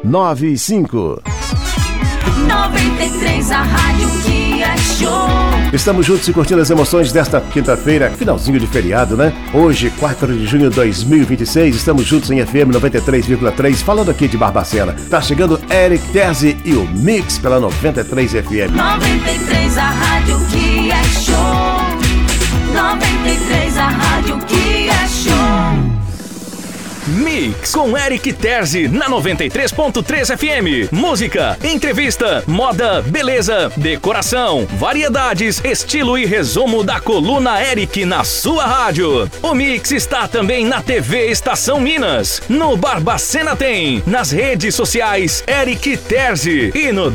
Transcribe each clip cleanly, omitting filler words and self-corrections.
95. 93, a rádio que é show. Estamos juntos e curtindo as emoções desta quinta-feira, finalzinho de feriado, né? Hoje, 4 de junho de 2026, estamos juntos em FM 93,3, falando aqui de Barbacena. Tá chegando Eric Terzi e o Mix pela 93 FM. 93, a rádio que é show. 93, a rádio que é show. Mix com Eric Terzi na 93.3 FM. Música, entrevista, moda, beleza, decoração, variedades, estilo e resumo da coluna Eric na sua rádio. O Mix está também na TV Estação Minas, no Barbacena tem, nas redes sociais Eric Terzi e no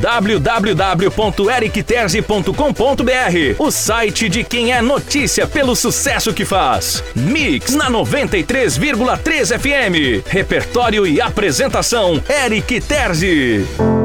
www.ericterzi.com.br, o site de quem é notícia pelo sucesso que faz. Mix na 93,3 FM. Repertório e apresentação, Eric Terzi.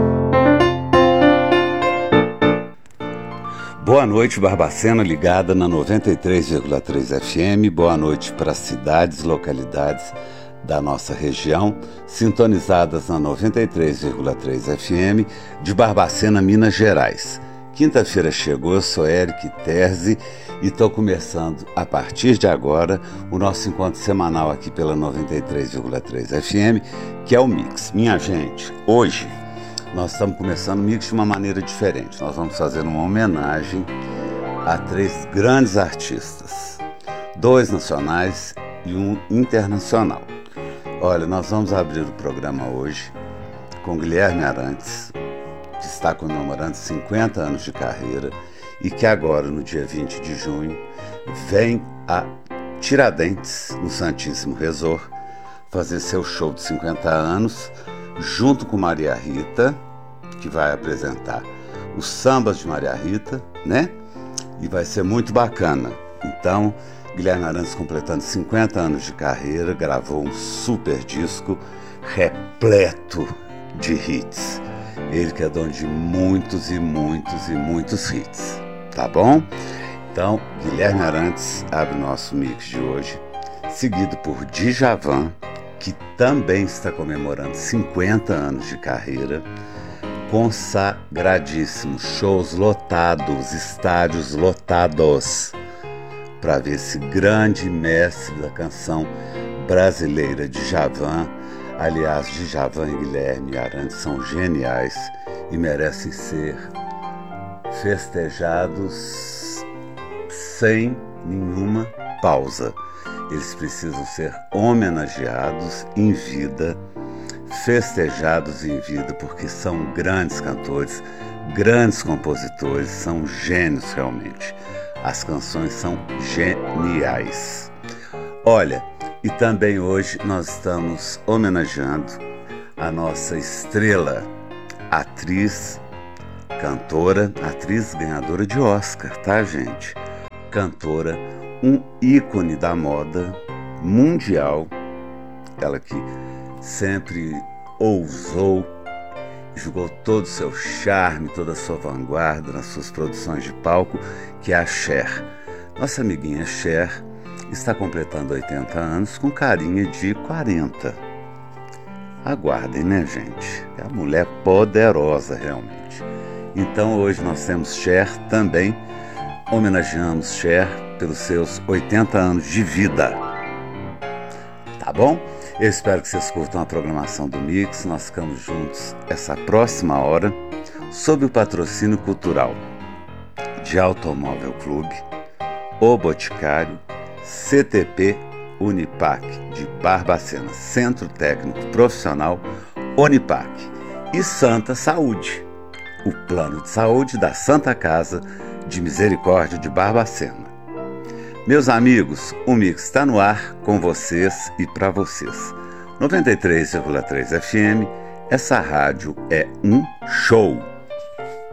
Boa noite, Barbacena, ligada na 93,3 FM. Boa noite para as cidades, localidades da nossa região, sintonizadas na 93,3 FM de Barbacena, Minas Gerais. Quinta-feira chegou, eu sou Eric Terzi e estou começando a partir de agora o nosso encontro semanal aqui pela 93,3 FM, que é o Mix. Minha gente, hoje nós estamos começando o Mix de uma maneira diferente. Nós vamos fazer uma homenagem a 3 grandes artistas, 2 nacionais e 1 internacional. Olha, nós vamos abrir o programa hoje com Guilherme Arantes, que está comemorando 50 anos de carreira e que agora, no dia 20 de junho, vem a Tiradentes, no Santíssimo Resort, fazer seu show de 50 anos, junto com Maria Rita, que vai apresentar os sambas de Maria Rita, né? E vai ser muito bacana. Então, Guilherme Arantes, completando 50 anos de carreira, gravou um super disco repleto de hits. Ele que é dono de muitos e muitos e muitos hits, tá bom? Então, Guilherme Arantes abre o nosso mix de hoje, seguido por Djavan, que também está comemorando 50 anos de carreira, consagradíssimo, shows lotados, estádios lotados, para ver esse grande mestre da canção brasileira, Djavan. Aliás, Djavan e Guilherme Arantes são geniais e merecem ser festejados sem nenhuma pausa. Eles precisam ser homenageados em vida, festejados em vida, porque são grandes cantores, grandes compositores, são gênios realmente. As canções são geniais. Olha, e também hoje nós estamos homenageando a nossa estrela, atriz, cantora, atriz ganhadora de Oscar, tá, gente? Cantora, um ícone da moda mundial, ela que sempre ousou, jogou todo o seu charme, toda a sua vanguarda nas suas produções de palco, que é a Cher. Nossa amiguinha Cher está completando 80 anos com carinha de 40. Aguardem, né, gente? É uma mulher poderosa, realmente. Então, hoje nós temos Cher também. Homenageamos Cher pelos seus 80 anos de vida. Tá bom? Eu espero que vocês curtam a programação do Mix. Nós ficamos juntos essa próxima hora, sob o patrocínio cultural de Automóvel Clube, O Boticário, CTP Unipac de Barbacena, Centro Técnico Profissional Unipac, e Santa Saúde, o plano de saúde da Santa Casa de Misericórdia de Barbacena. Meus amigos, o Mix está no ar com vocês e para vocês. 93,3 FM, essa rádio é um show.